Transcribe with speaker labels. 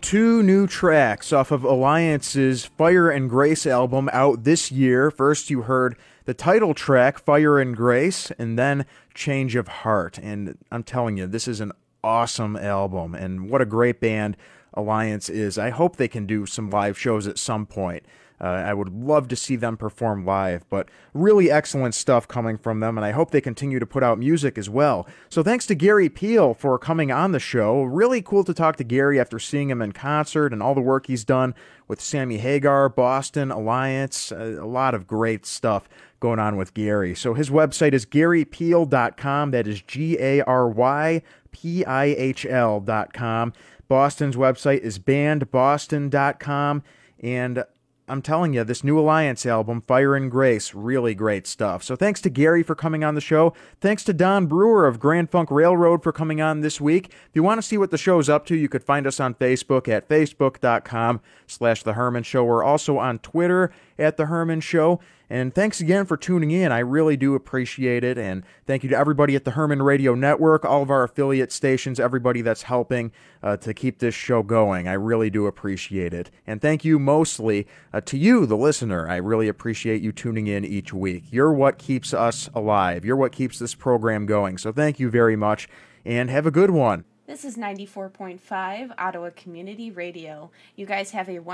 Speaker 1: two new tracks off of Alliance's Fire and Grace album out this year. First, you heard the title track, Fire and Grace, and then Change of Heart. And I'm telling you, this is an awesome album, and what a great band Alliance is. I hope they can do some live shows at some point. I would love to see them perform live, but really excellent stuff coming from them, and I hope they continue to put out music as well. So thanks to Gary Peel for coming on the show. Really cool to talk to Gary after seeing him in concert and all the work he's done with Sammy Hagar, Boston, Alliance, a lot of great stuff going on with Gary. So his website is garypeel.com. That is GaryPihl.com. Boston's website is bandboston.com, and I'm telling you, this new Alliance album, Fire and Grace, really great stuff. So thanks to Gary for coming on the show. Thanks to Don Brewer of Grand Funk Railroad for coming on this week. If you want to see what the show's up to, you could find us on Facebook at facebook.com/The Herman Show. We're also on Twitter at The Herman Show. And thanks again for tuning in. I really do appreciate it. And thank you to everybody at the Herman Radio Network, all of our affiliate stations, everybody that's helping to keep this show going. I really do appreciate it. And thank you mostly to you, the listener. I really appreciate you tuning in each week. You're what keeps us alive. You're what keeps this program going. So thank you very much, and have a good one.
Speaker 2: This is 94.5 Ottawa Community Radio. You guys have a